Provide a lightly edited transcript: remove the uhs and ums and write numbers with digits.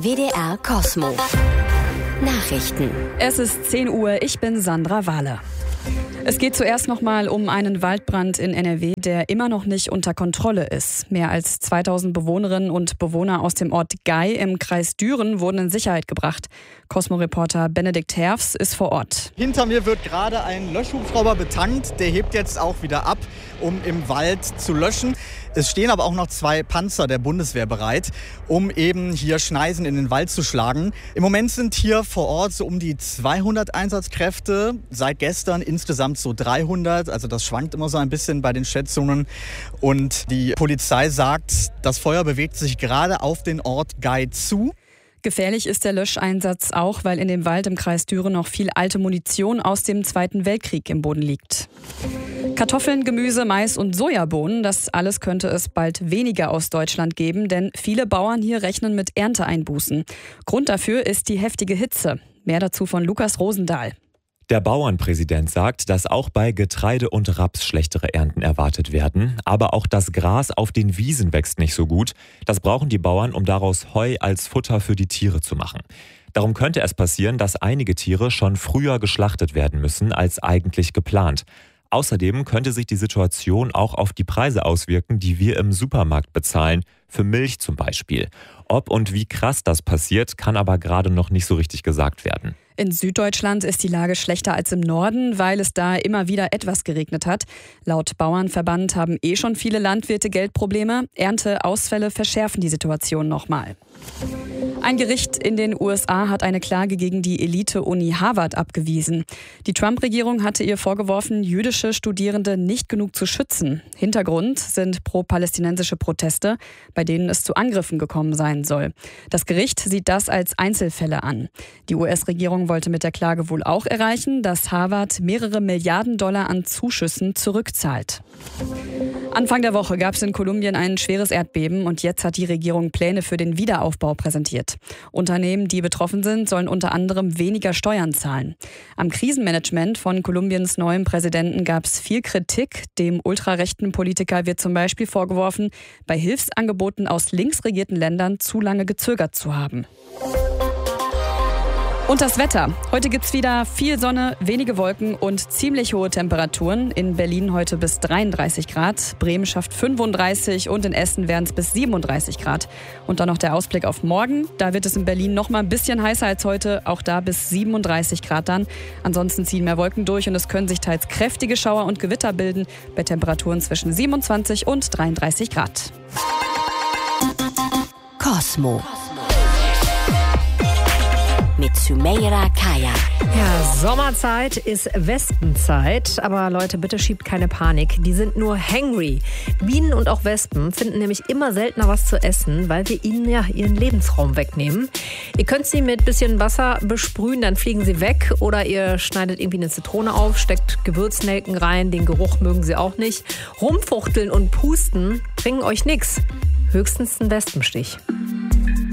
WDR Kosmo. Nachrichten. Es ist 10 Uhr, ich bin Sandra Wahler. Es geht zuerst nochmal um einen Waldbrand in NRW, der immer noch nicht unter Kontrolle ist. Mehr als 2000 Bewohnerinnen und Bewohner aus dem Ort Gey im Kreis Düren wurden in Sicherheit gebracht. Kosmo-Reporter Benedikt Herfs ist vor Ort. Hinter mir wird gerade ein Löschhubschrauber betankt. Der hebt jetzt auch wieder ab, um im Wald zu löschen. Es stehen aber auch noch 2 Panzer der Bundeswehr bereit, um eben hier Schneisen in den Wald zu schlagen. Im Moment sind hier vor Ort so um die 200 Einsatzkräfte. Seit gestern insgesamt so 300. Also das schwankt immer so ein bisschen bei den Schätzungen. Und die Polizei sagt, das Feuer bewegt sich gerade auf den Ort Gey zu. Gefährlich ist der Löscheinsatz auch, weil in dem Wald im Kreis Düren noch viel alte Munition aus dem Zweiten Weltkrieg im Boden liegt. Kartoffeln, Gemüse, Mais und Sojabohnen, das alles könnte es bald weniger aus Deutschland geben, denn viele Bauern hier rechnen mit Ernteeinbußen. Grund dafür ist die heftige Hitze. Mehr dazu von Lukas Rosendahl. Der Bauernpräsident sagt, dass auch bei Getreide und Raps schlechtere Ernten erwartet werden. Aber auch das Gras auf den Wiesen wächst nicht so gut. Das brauchen die Bauern, um daraus Heu als Futter für die Tiere zu machen. Darum könnte es passieren, dass einige Tiere schon früher geschlachtet werden müssen als eigentlich geplant. Außerdem könnte sich die Situation auch auf die Preise auswirken, die wir im Supermarkt bezahlen, für Milch zum Beispiel. Ob und wie krass das passiert, kann aber gerade noch nicht so richtig gesagt werden. In Süddeutschland ist die Lage schlechter als im Norden, weil es da immer wieder etwas geregnet hat. Laut Bauernverband haben schon viele Landwirte Geldprobleme. Ernteausfälle verschärfen die Situation nochmal. Ein Gericht in den USA hat eine Klage gegen die Elite-Uni Harvard abgewiesen. Die Trump-Regierung hatte ihr vorgeworfen, jüdische Studierende nicht genug zu schützen. Hintergrund sind pro-palästinensische Proteste, bei denen es zu Angriffen gekommen sein soll. Das Gericht sieht das als Einzelfälle an. Die US-Regierung wollte mit der Klage wohl auch erreichen, dass Harvard mehrere Milliarden Dollar an Zuschüssen zurückzahlt. Anfang der Woche gab es in Kolumbien ein schweres Erdbeben und jetzt hat die Regierung Pläne für den Wiederaufbau präsentiert. Unternehmen, die betroffen sind, sollen unter anderem weniger Steuern zahlen. Am Krisenmanagement von Kolumbiens neuem Präsidenten gab es viel Kritik. Dem ultrarechten Politiker wird zum Beispiel vorgeworfen, bei Hilfsangeboten aus links regierten Ländern zu lange gezögert zu haben. Und das Wetter. Heute gibt's wieder viel Sonne, wenige Wolken und ziemlich hohe Temperaturen. In Berlin heute bis 33 Grad, Bremen schafft 35 und in Essen werden es bis 37 Grad. Und dann noch der Ausblick auf morgen. Da wird es in Berlin noch mal ein bisschen heißer als heute, auch da bis 37 Grad dann. Ansonsten ziehen mehr Wolken durch und es können sich teils kräftige Schauer und Gewitter bilden bei Temperaturen zwischen 27 und 33 Grad. Kosmo. Mit Sümeyra Kaya. Ja, Sommerzeit ist Wespenzeit. Aber Leute, bitte schiebt keine Panik. Die sind nur hangry. Bienen und auch Wespen finden nämlich immer seltener was zu essen, weil wir ihnen ja ihren Lebensraum wegnehmen. Ihr könnt sie mit bisschen Wasser besprühen, dann fliegen sie weg. Oder ihr schneidet irgendwie eine Zitrone auf, steckt Gewürznelken rein. Den Geruch mögen sie auch nicht. Rumfuchteln und pusten bringen euch nichts. Höchstens einen Wespenstich.